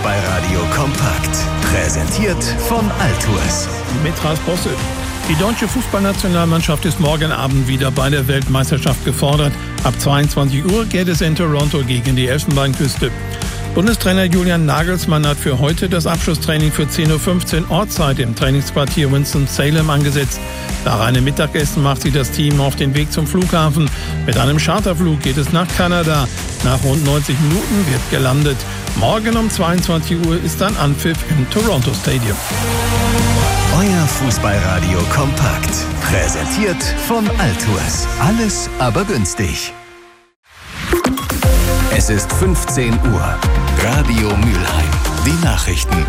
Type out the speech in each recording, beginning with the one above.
Fußballradio kompakt. Präsentiert von Altours. Mit Ralf Bosse. Die deutsche Fußballnationalmannschaft ist morgen Abend wieder bei der Weltmeisterschaft gefordert. Ab 22 Uhr geht es in Toronto gegen die Elfenbeinküste. Bundestrainer Julian Nagelsmann hat für heute das Abschlusstraining für 10:15 Uhr Ortszeit im Trainingsquartier Winston-Salem angesetzt. Nach einem Mittagessen macht sich das Team auf den Weg zum Flughafen. Mit einem Charterflug geht es nach Kanada. Nach rund 90 Minuten wird gelandet. Morgen um 22 Uhr ist dann Anpfiff im Toronto Stadium. Euer Fußballradio kompakt. Präsentiert von Altours. Alles aber günstig. Es ist 15 Uhr. Radio Mülheim. Die Nachrichten.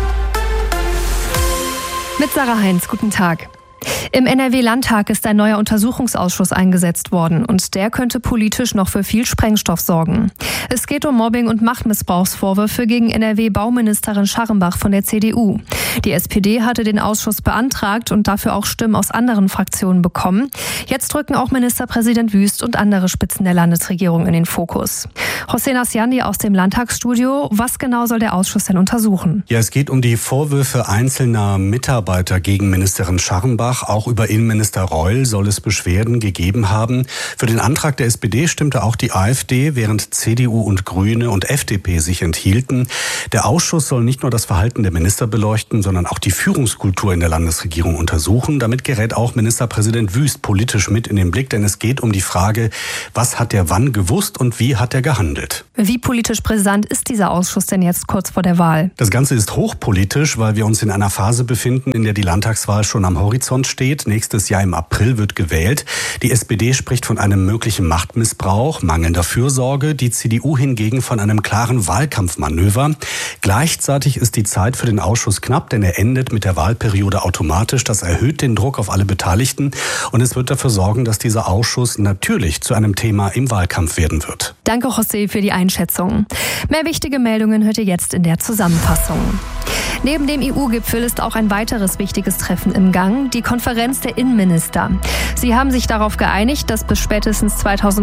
Mit Sarah Heinz, guten Tag. Im NRW-Landtag ist ein neuer Untersuchungsausschuss eingesetzt worden und der könnte politisch noch für viel Sprengstoff sorgen. Es geht um Mobbing- und Machtmissbrauchsvorwürfe gegen NRW-Bauministerin Scharrenbach von der CDU. Die SPD hatte den Ausschuss beantragt und dafür auch Stimmen aus anderen Fraktionen bekommen. Jetzt rücken auch Ministerpräsident Wüst und andere Spitzen der Landesregierung in den Fokus. Hossein Asjandi aus dem Landtagsstudio. Was genau soll der Ausschuss denn untersuchen? Ja, es geht um die Vorwürfe einzelner Mitarbeiter gegen Ministerin Scharrenbach. Auch über Innenminister Reul soll es Beschwerden gegeben haben. Für den Antrag der SPD stimmte auch die AfD, während CDU und Grüne und FDP sich enthielten. Der Ausschuss soll nicht nur das Verhalten der Minister beleuchten, sondern auch die Führungskultur in der Landesregierung untersuchen. Damit gerät auch Ministerpräsident Wüst politisch mit in den Blick, denn es geht um die Frage, was hat er wann gewusst und wie hat er gehandelt? Wie politisch brisant ist dieser Ausschuss denn jetzt kurz vor der Wahl? Das Ganze ist hochpolitisch, weil wir uns in einer Phase befinden, in der die Landtagswahl schon am Horizont steht. Nächstes Jahr im April wird gewählt. Die SPD spricht von einem möglichen Machtmissbrauch, mangelnder Fürsorge, die CDU hingegen von einem klaren Wahlkampfmanöver. Gleichzeitig ist die Zeit für den Ausschuss knapp, denn er endet mit der Wahlperiode automatisch. Das erhöht den Druck auf alle Beteiligten und es wird dafür sorgen, dass dieser Ausschuss natürlich zu einem Thema im Wahlkampf werden wird. Danke, José, für die Einschätzung. Mehr wichtige Meldungen hört ihr jetzt in der Zusammenfassung. Neben dem EU-Gipfel ist auch ein weiteres wichtiges Treffen im Gang, die Konferenz der Innenminister. Sie haben sich darauf geeinigt, dass bis spätestens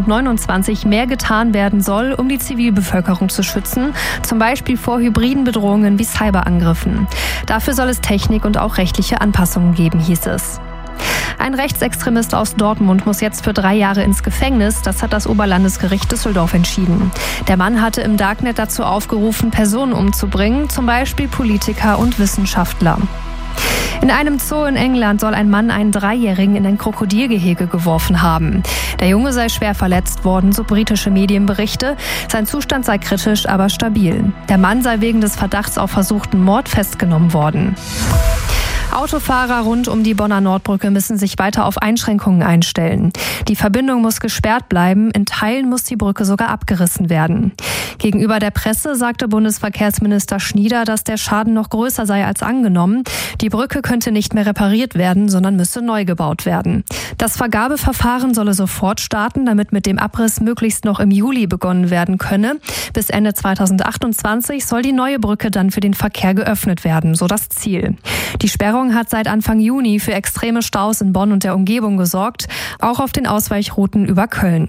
2029 mehr getan werden soll, um die Zivilbevölkerung zu schützen, zum Beispiel vor hybriden Bedrohungen wie Cyberangriffen. Dafür soll es Technik und auch rechtliche Anpassungen geben, hieß es. Ein Rechtsextremist aus Dortmund muss jetzt für 3 Jahre ins Gefängnis. Das hat das Oberlandesgericht Düsseldorf entschieden. Der Mann hatte im Darknet dazu aufgerufen, Personen umzubringen, zum Beispiel Politiker und Wissenschaftler. In einem Zoo in England soll ein Mann einen 3-Jährigen in ein Krokodilgehege geworfen haben. Der Junge sei schwer verletzt worden, so britische Medienberichte. Sein Zustand sei kritisch, aber stabil. Der Mann sei wegen des Verdachts auf versuchten Mord festgenommen worden. Autofahrer rund um die Bonner Nordbrücke müssen sich weiter auf Einschränkungen einstellen. Die Verbindung muss gesperrt bleiben, in Teilen muss die Brücke sogar abgerissen werden. Gegenüber der Presse sagte Bundesverkehrsminister Schnieder, dass der Schaden noch größer sei als angenommen. Die Brücke könnte nicht mehr repariert werden, sondern müsse neu gebaut werden. Das Vergabeverfahren solle sofort starten, damit mit dem Abriss möglichst noch im Juli begonnen werden könne. Bis Ende 2028 soll die neue Brücke dann für den Verkehr geöffnet werden, so das Ziel. Die Sperrung hat seit Anfang Juni für extreme Staus in Bonn und der Umgebung gesorgt, auch auf den Ausweichrouten über Köln.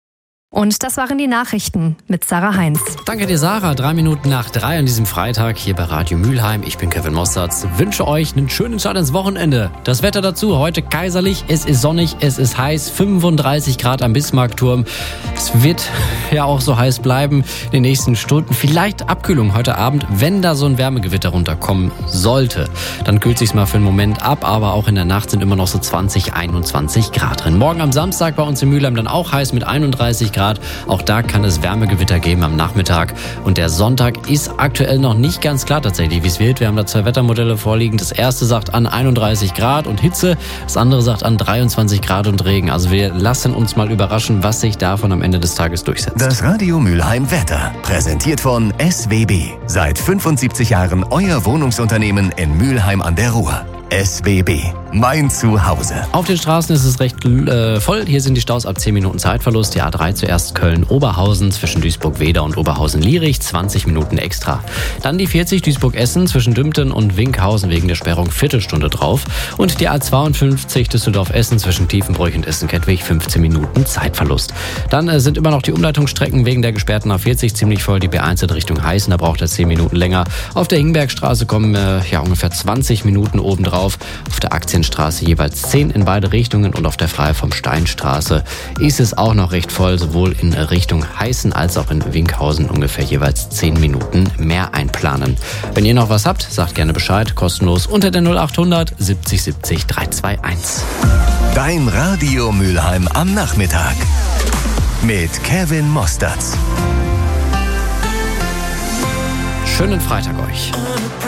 Und das waren die Nachrichten mit Sarah Heinz. Danke dir, Sarah. 3 Minuten nach 3 an diesem Freitag hier bei Radio Mülheim. Ich bin Kevin Mossertz. Wünsche euch einen schönen Start ins Wochenende. Das Wetter dazu heute kaiserlich. Es ist sonnig, es ist heiß. 35 Grad am Bismarckturm. Es wird ja auch so heiß bleiben in den nächsten Stunden. Vielleicht Abkühlung heute Abend, wenn da so ein Wärmegewitter runterkommen sollte. Dann kühlt sich's mal für einen Moment ab, aber auch in der Nacht sind immer noch so 20, 21 Grad drin. Morgen am Samstag bei uns in Mülheim dann auch heiß mit 31 Grad. Auch da kann es Wärmegewitter geben am Nachmittag. Und der Sonntag ist aktuell noch nicht ganz klar tatsächlich, wie es wird. Wir haben da 2 Wettermodelle vorliegen. Das erste sagt an 31 Grad und Hitze. Das andere sagt an 23 Grad und Regen. Also wir lassen uns mal überraschen, was sich davon am Ende des Tages durchsetzt. Das Radio Mülheim Wetter. Präsentiert von SWB. Seit 75 Jahren euer Wohnungsunternehmen in Mülheim an der Ruhr. SWB. mein Zuhause. Auf den Straßen ist es recht voll. Hier sind die Staus ab 10 Minuten Zeitverlust. Die A3 zuerst Köln-Oberhausen zwischen Duisburg-Wedau und Oberhausen-Lierich, 20 Minuten extra. Dann die 40 Duisburg-Essen zwischen Dümpten und Winkhausen wegen der Sperrung Viertelstunde drauf. Und die A52 Düsseldorf-Essen zwischen Tiefenbroich und Essen-Kettwig, 15 Minuten Zeitverlust. Dann sind immer noch die Umleitungsstrecken wegen der gesperrten A40 ziemlich voll. Die B1 in Richtung Heißen, da braucht er 10 Minuten länger. Auf der Hingbergstraße kommen ungefähr 20 Minuten obendrauf. Auf der Aktienstraße jeweils 10 in beide Richtungen und auf der Freie vom Steinstraße ist es auch noch recht voll, sowohl in Richtung Heißen als auch in Winkhausen ungefähr jeweils 10 Minuten mehr einplanen. Wenn ihr noch was habt, sagt gerne Bescheid, kostenlos unter der 0800 70 70 321. Dein Radio Mülheim am Nachmittag mit Kevin Mostatz. Schönen Freitag euch.